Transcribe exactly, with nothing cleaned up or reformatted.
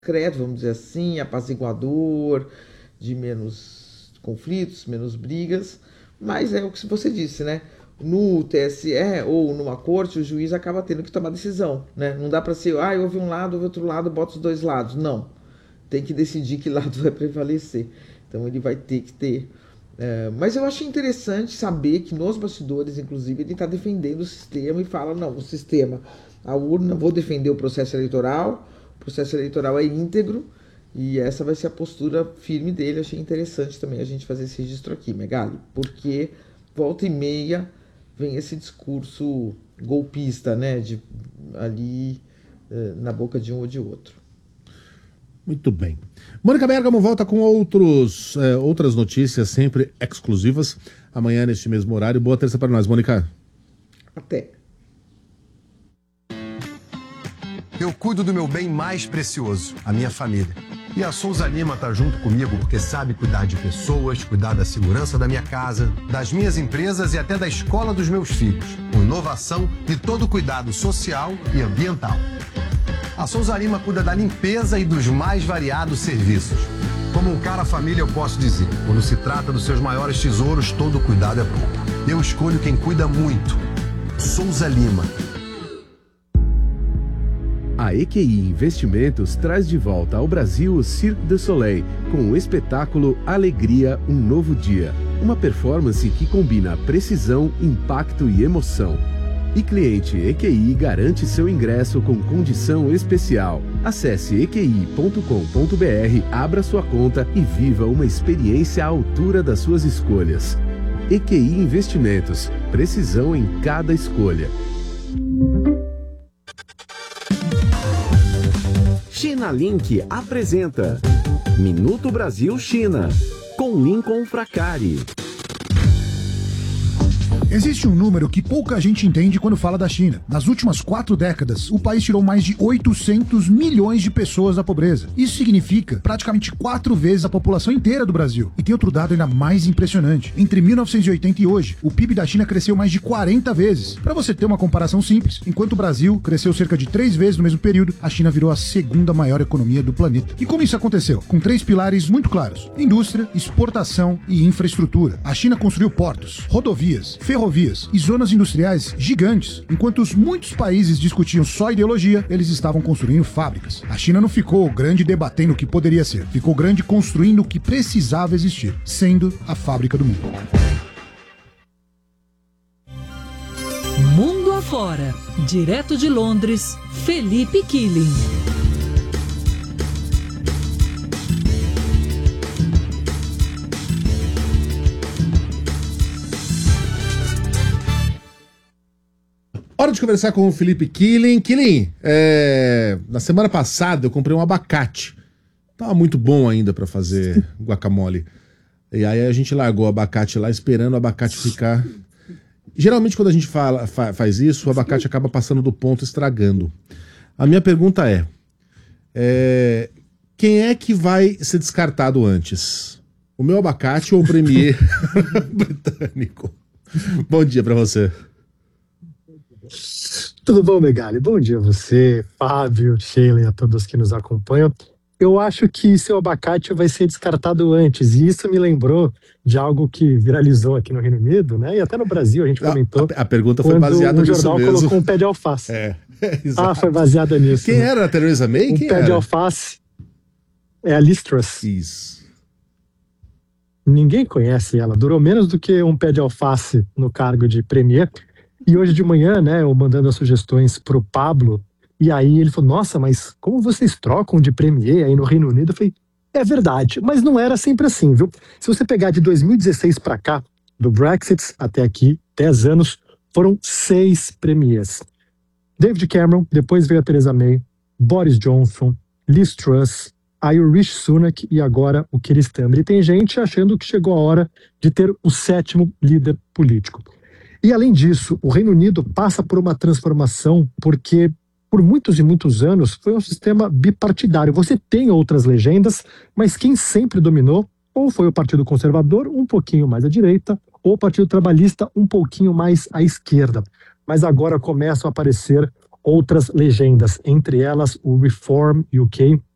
concreto, vamos dizer assim, apaziguador, de menos conflitos, menos brigas, mas é o que você disse, né? No T S E ou numa corte, o juiz acaba tendo que tomar decisão, né? Não dá para ser, ah, houve um lado, houve outro lado, bota os dois lados. Não. Tem que decidir que lado vai prevalecer. Então ele vai ter que ter... É, mas eu achei interessante saber que nos bastidores, inclusive, ele está defendendo o sistema e fala, não, o sistema, a urna, vou defender o processo eleitoral, o processo eleitoral é íntegro, e essa vai ser a postura firme dele. Eu achei interessante também a gente fazer esse registro aqui, Megali, porque volta e meia vem esse discurso golpista, né, de, ali eh, na boca de um ou de outro. Muito bem. Mônica Bergamo volta com outros, eh, outras notícias sempre exclusivas amanhã neste mesmo horário. Boa terça para nós, Mônica. Até. Eu cuido do meu bem mais precioso, a minha família. E a Souza Lima tá junto comigo porque sabe cuidar de pessoas, cuidar da segurança da minha casa, das minhas empresas e até da escola dos meus filhos, com inovação e todo cuidado social e ambiental. A Souza Lima cuida da limpeza e dos mais variados serviços. Como um cara família, eu posso dizer, quando se trata dos seus maiores tesouros, todo cuidado é bom. Eu escolho quem cuida muito. Souza Lima. A E Q I Investimentos traz de volta ao Brasil o Cirque du Soleil com o espetáculo Alegria, um Novo Dia. Uma performance que combina precisão, impacto e emoção. E cliente E Q I garante seu ingresso com condição especial. Acesse e q i ponto com ponto b r, abra sua conta e viva uma experiência à altura das suas escolhas. E Q I Investimentos, precisão em cada escolha. China Link apresenta Minuto Brasil China, com Lincoln Fracari. Existe um número que pouca gente entende quando fala da China. Nas últimas quatro décadas, o país tirou mais de oitocentos milhões de pessoas da pobreza. Isso significa praticamente quatro vezes a população inteira do Brasil. E tem outro dado ainda mais impressionante. Entre mil novecentos e oitenta e hoje, o P I B da China cresceu mais de quarenta vezes. Para você ter uma comparação simples, enquanto o Brasil cresceu cerca de três vezes no mesmo período, a China virou a segunda maior economia do planeta. E como isso aconteceu? Com três pilares muito claros: indústria, exportação e infraestrutura. A China construiu portos, rodovias, ferrovias, ferrovias e zonas industriais gigantes. Enquanto os muitos países discutiam só ideologia, eles estavam construindo fábricas. A China não ficou grande debatendo o que poderia ser, ficou grande construindo o que precisava existir, sendo a fábrica do mundo. Mundo afora, direto de Londres, Felipe Killing. Hora de conversar com o Felipe Killing. Killing, é... na semana passada eu comprei um abacate. Tava muito bom ainda para fazer guacamole. E aí a gente largou o abacate lá esperando o abacate ficar... Geralmente quando a gente fala, fa faz isso, o abacate acaba passando do ponto, estragando. A minha pergunta é, é... quem é que vai ser descartado antes? O meu abacate ou o premier britânico? Bom dia para você. Tudo bom, Megali? Bom dia a você, Fábio, Sheila e a todos que nos acompanham. Eu acho que seu abacate vai ser descartado antes, e isso me lembrou de algo que viralizou aqui no Reino Unido, né? E até no Brasil a gente comentou. A, a pergunta foi baseada um nisso jornal mesmo. Colocou um pé de alface. É, é, ah, foi baseada nisso. Quem né? era a Theresa May? Um Quem pé era? de alface é a Liz Truss. Isso. Ninguém conhece ela. Durou menos do que um pé de alface no cargo de premier. E hoje de manhã, né, eu mandando as sugestões pro Pablo, e aí ele falou, nossa, mas como vocês trocam de premier aí no Reino Unido? Eu falei, é verdade, mas não era sempre assim, viu? Se você pegar de dois mil e dezesseis para cá, do Brexit até aqui, dez anos, foram seis premiers. David Cameron, depois veio a Theresa May, Boris Johnson, Liz Truss, aí o Rishi Sunak e agora o Keir Starmer. E tem gente achando que chegou a hora de ter o sétimo líder político. E, além disso, o Reino Unido passa por uma transformação porque, por muitos e muitos anos, foi um sistema bipartidário. Você tem outras legendas, mas quem sempre dominou ou foi o Partido Conservador, um pouquinho mais à direita, ou o Partido Trabalhista, um pouquinho mais à esquerda. Mas agora começam a aparecer outras legendas, entre elas o Reform U K,